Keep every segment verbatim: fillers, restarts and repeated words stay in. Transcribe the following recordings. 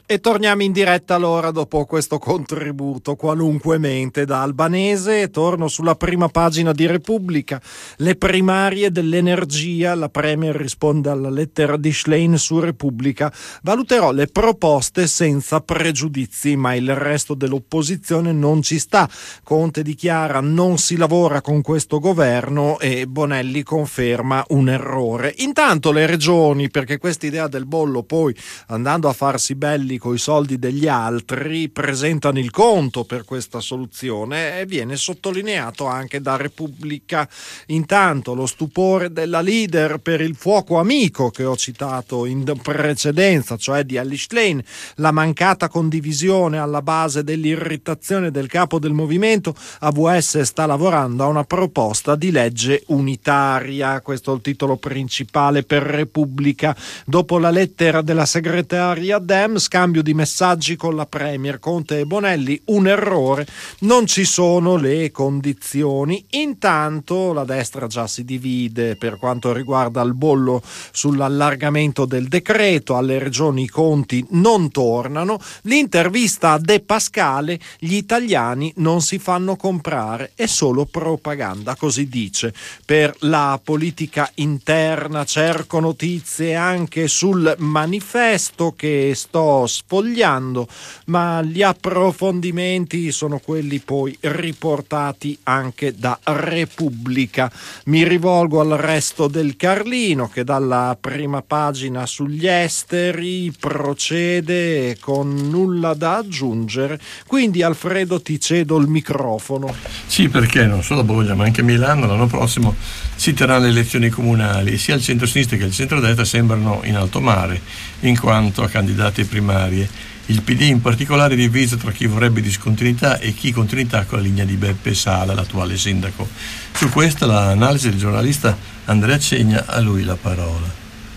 E torniamo in diretta allora dopo questo contributo qualunquemente da albanese. Torno sulla prima pagina di Repubblica. Le primarie dell'energia, la Premier risponde alla lettera di Schlein su Repubblica. Valuterò le proposte senza pregiudizi, ma il resto dell'opposizione non ci sta. Conte dichiara non si lavora con questo governo e Bonelli conferma un errore. Intanto le regioni, perché questa idea del bollo poi andando a farsi belli coi soldi degli altri, presentano il conto per questa soluzione e viene sottolineato anche da Repubblica. Intanto lo stupore della leader per il fuoco amico che ho citato in precedenza, cioè di Elly Schlein, la mancata condivisione alla base dell'irritazione del capo del movimento. A V S sta lavorando a una proposta di legge unitaria, questo è il titolo principale per Repubblica. Dopo la lettera della segretaria Dem, scambio di messaggi con la Premier, Conte e Bonelli, un errore, non ci sono le condizioni. Intanto la destra già si divide per quanto riguarda il bollo sull'allargamento del decreto, alle regioni i conti non tornano, l'intervista a De Pascale, gli italiani non si fanno comprare, è solo propaganda, così dice. Per la politica interna cerco notizie anche sul manifesto che sto sfogliando, ma gli approfondimenti sono quelli poi riportati anche da Repubblica. Mi rivolgo al resto del Carlino che dalla prima pagina sugli esteri procede con nulla da aggiungere, quindi Alfredo ti cedo il microfono. Sì, perché non solo a Bologna ma anche a Milano l'anno prossimo si terranno le elezioni comunali e sia il centro-sinistra che il centro-destra sembrano in alto mare in quanto a candidati primarie. Il P D in particolare è diviso tra chi vorrebbe discontinuità e chi continuità con la linea di Beppe Sala, l'attuale sindaco. Su questa l'analisi del giornalista Andrea Cegna, a lui la parola.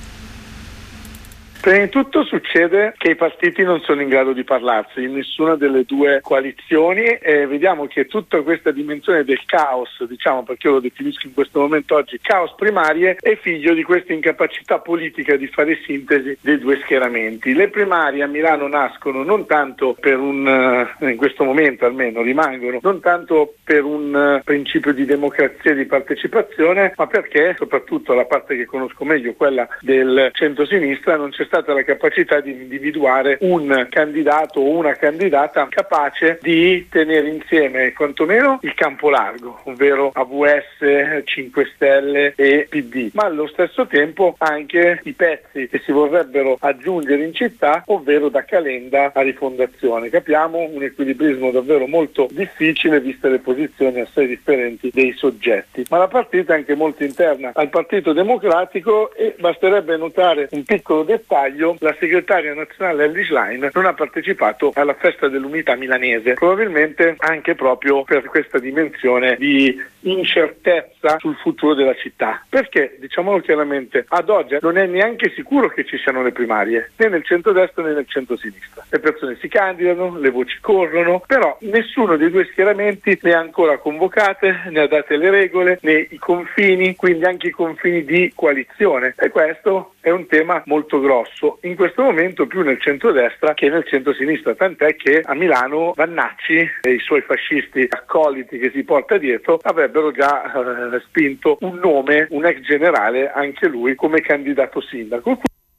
Prima di tutto succede che i partiti non sono in grado di parlarsi in nessuna delle due coalizioni e vediamo che tutta questa dimensione del caos, diciamo perché io lo definisco in questo momento oggi caos primarie, è figlio di questa incapacità politica di fare sintesi dei due schieramenti. Le primarie a Milano nascono non tanto per un, in questo momento almeno rimangono, non tanto per un principio di democrazia e di partecipazione, ma perché soprattutto la parte che conosco meglio, quella del centro-sinistra, non c'è stata stata la capacità di individuare un candidato o una candidata capace di tenere insieme quantomeno il campo largo, ovvero A V S, cinque Stelle e P D, ma allo stesso tempo anche i pezzi che si vorrebbero aggiungere in città, ovvero da Calenda a Rifondazione. Capiamo un equilibrismo davvero molto difficile viste le posizioni assai differenti dei soggetti, ma la partita è anche molto interna al Partito Democratico e basterebbe notare un piccolo dettaglio: la segretaria nazionale Elly Schlein non ha partecipato alla festa dell'unità milanese, probabilmente anche proprio per questa dimensione di incertezza sul futuro della città, perché diciamolo chiaramente ad oggi non è neanche sicuro che ci siano le primarie né nel centrodestra né nel centrosinistra. Le persone si candidano, le voci corrono, però nessuno dei due schieramenti ne ha ancora convocate, ne ha date le regole né i confini, quindi anche i confini di coalizione, e questo è un tema molto grosso in questo momento più nel centrodestra che nel centrosinistra, tant'è che a Milano Vannacci e i suoi fascisti accoliti che si porta dietro avrebbero già eh, spinto un nome, un ex generale, anche lui come candidato sindaco.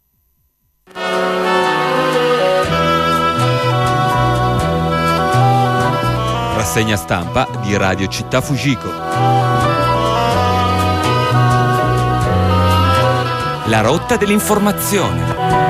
Rassegna stampa di Radio Città Fujiko. La rotta dell'informazione.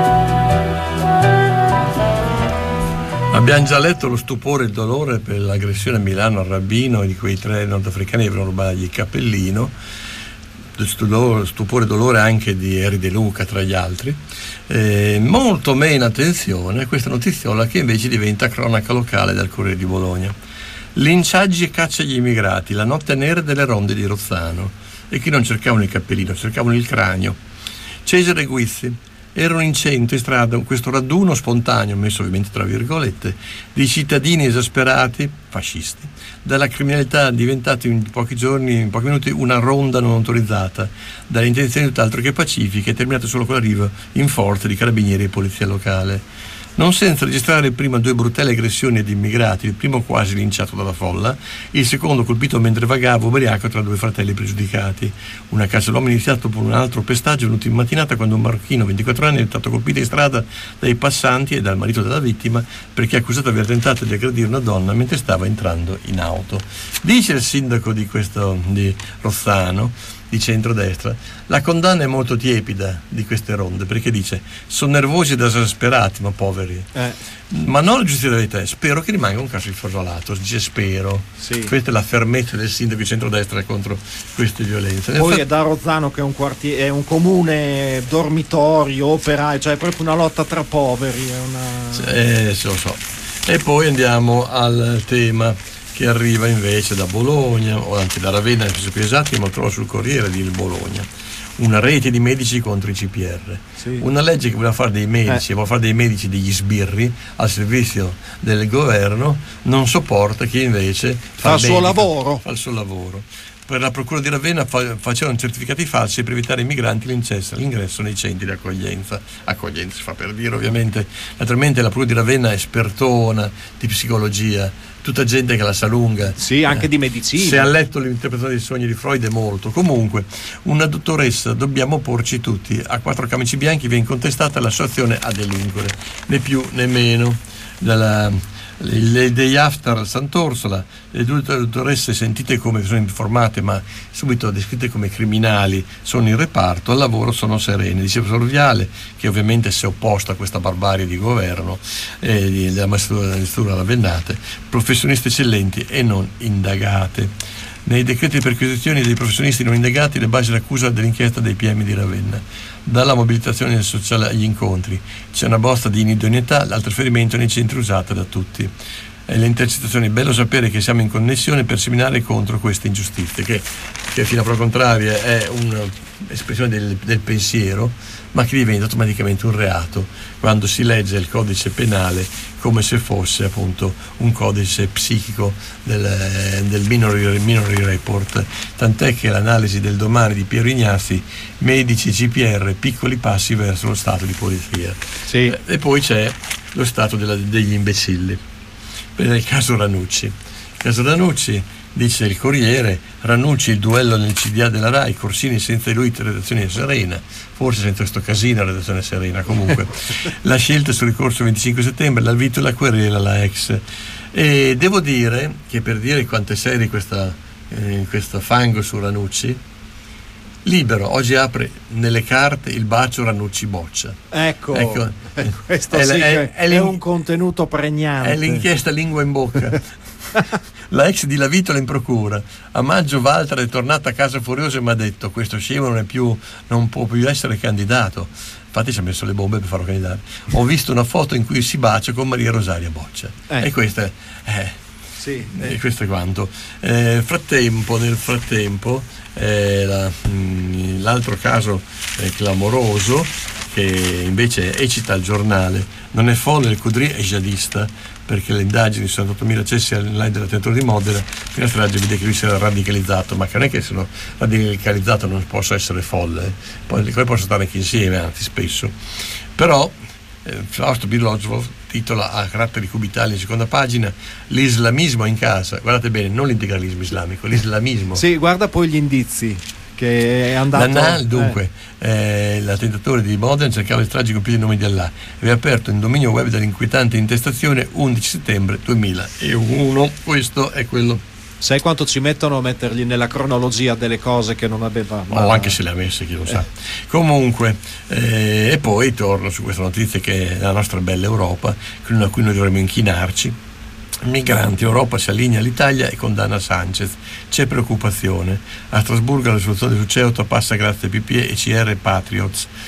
Abbiamo già letto lo stupore e il dolore per l'aggressione a Milano al rabbino e di quei tre nordafricani che avevano rubato il cappellino, stupore e dolore anche di Eri De Luca tra gli altri. Eh, molto meno attenzione a questa notiziola che invece diventa cronaca locale del Corriere di Bologna. Linciaggi e caccia agli immigrati, la notte nera delle ronde di Rozzano. E qui non cercavano il cappellino, cercavano il cranio. Cesare Guizzi, erano in cento in strada questo raduno spontaneo, messo ovviamente tra virgolette, di cittadini esasperati, fascisti, dalla criminalità diventata in pochi giorni, in pochi minuti, una ronda non autorizzata, dalle intenzioni tutt'altro che pacifiche, terminata solo con l'arrivo in forza di carabinieri e polizia locale. non senza registrare prima due brutali aggressioni ad immigrati, il primo quasi linciato dalla folla, il secondo colpito mentre vagava ubriaco tra due fratelli pregiudicati. Una caccia all'uomo iniziata per un altro pestaggio venuto in mattinata quando un marocchino ventiquattro anni è stato colpito in strada dai passanti e dal marito della vittima perché è accusato di aver tentato di aggredire una donna mentre stava entrando in auto. Dice il sindaco di questo di Rozzano, di centrodestra, la condanna è molto tiepida di queste ronde, perché dice sono nervosi ed esasperati, ma poveri, eh. ma non la giustizia della verità, spero che rimanga un caso isolato, dice spero, sì. Questa è la fermezza del sindaco di centrodestra contro queste violenze. Poi Infatti, è da Rozzano che è un, quartiere, è un comune dormitorio, operaio, cioè è proprio una lotta tra poveri, è una... eh, lo so. E poi andiamo al tema che arriva invece da Bologna, o anche da Ravenna, per essere più esatti, ma lo trovo sul Corriere di Bologna. Una rete di medici contro i C P R. Sì. Una legge che voleva fare dei medici, eh. voleva fare dei medici degli sbirri al servizio del governo, non sopporta chi invece fa, fa il suo lavoro. Fa il suo lavoro. Per la procura di Ravenna fa, facevano certificati falsi per evitare ai migranti l'ingresso nei centri di accoglienza. Accoglienza si fa per dire, ovviamente. Naturalmente la procura di Ravenna è espertona di psicologia, tutta gente che la sa lunga. Sì, anche eh, di medicina. Se ha letto l'interpretazione dei sogni di Freud è molto. Comunque, una dottoressa, dobbiamo porci tutti, a quattro camici bianchi viene contestata la sua azione a delinquere, né più né meno. Dalla le dei Haftar Sant'Orsola, le due dottoresse sentite come sono informate ma subito descritte come criminali sono in reparto, al lavoro sono serene. Dice il professor Viale, che ovviamente si è opposto a questa barbarie di governo eh, della magistratura ravennate, professioniste eccellenti e non indagate. Nei decreti di perquisizione dei professionisti non indagati le basi d'accusa dell'inchiesta dei P M di Ravenna. Dalla mobilitazione sociale agli incontri c'è una bozza di inidoneità, al trasferimento nei centri usata da tutti. E le intercettazioni, bello sapere che siamo in connessione per seminare contro queste ingiustizie, che, che fino a prova contraria è un'espressione del, del pensiero, ma che diventa automaticamente un reato quando si legge il codice penale come se fosse appunto un codice psichico del, del Minority, Minority Report, tant'è che l'analisi del Domani di Piero Ignazzi, medici C P R, piccoli passi verso lo stato di polizia. Sì. E, e poi c'è lo stato della, degli imbecilli. Per il caso Ranucci. Il caso Ranucci, dice il Corriere, Ranucci il duello nel C D A della Rai, Corsini senza di lui redazione serena, forse senza questo casino redazione serena, comunque la scelta sul ricorso venticinque settembre, l'alvito e la querela, la ex. E devo dire che, per dire quanto è serio questa, eh, questo fango su Ranucci, Libero oggi apre nelle carte il bacio Ranucci boccia. Ecco, ecco. questo è, sì è, è, è un contenuto pregnante. È l'inchiesta lingua in bocca. La ex di Lavitola in procura. A maggio Walter è tornato a casa furioso e mi ha detto: questo scemo non è più, non può più essere candidato. Infatti ci ha messo le bombe per farlo candidare. Ho visto una foto in cui si bacia con Maria Rosaria Boccia. Eh. E questa è, eh, sì, eh. E questo è quanto. Eh, frattempo, nel frattempo, eh, la, mh, l'altro caso eh, clamoroso, che invece eccita il giornale, non è folle, il Cudri è jihadista, perché le indagini sono ottomila accessi all'inline dell'attentatore di Modena, fino a strage vede che lui si era radicalizzato, ma che non è che sono radicalizzato non possa essere folle, poi le cose possono stare anche insieme, anzi spesso. Però eh, Fausto Birlozov titola a caratteri cubitali in seconda pagina: l'islamismo in casa. Guardate bene, non l'integralismo islamico, l'islamismo. Sì, guarda poi gli indizi che è andato. L'A N A L, dunque, eh. Eh, l'attentatore di Modena cercava di stragi compiti in nome di Allah. Aveva aperto un dominio web dall'inquietante intestazione undici settembre duemilauno. Questo è quello. Sai quanto ci mettono a mettergli nella cronologia delle cose che non aveva? Ma o anche se le ha messe, chi lo eh. sa. Comunque, eh, e poi torno su questa notizia che è la nostra bella Europa, a cui noi dovremmo inchinarci. Migranti, Europa si allinea all'Italia e condanna Sanchez. C'è preoccupazione. A Strasburgo la risoluzione su Ceuta passa grazie a P P E e C R Patriots.